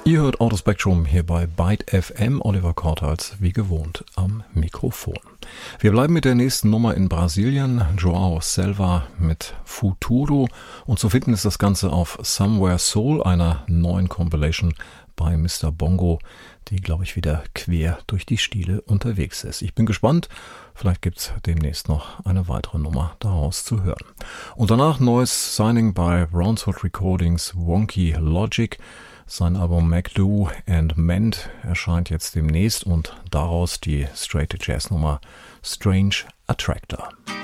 Ihr hört Auto Spectrum hier bei Byte FM, Oliver Kortals, wie gewohnt, am Mikrofon. Wir bleiben mit der nächsten Nummer in Brasilien, João Selva mit Futuro, und zu finden ist das Ganze auf Somewhere Soul, einer neuen Compilation bei Mr. Bongo, die, glaube ich, wieder quer durch die Stile unterwegs ist. Ich bin gespannt, vielleicht gibt's demnächst noch eine weitere Nummer daraus zu hören. Und danach neues Signing bei Brownswood Recordings, Wonky Logic. Sein Album MacDo and Mend erscheint jetzt demnächst und daraus die straight Jazz Nummer Strange Attractor.